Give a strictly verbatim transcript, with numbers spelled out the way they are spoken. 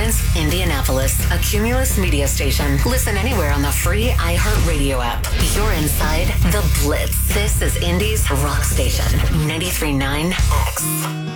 Lawrence, Indianapolis, a Cumulus media station. Listen anywhere on the free iHeartRadio app. You're inside The Blitz. This is Indy's rock station, ninety-three point nine X.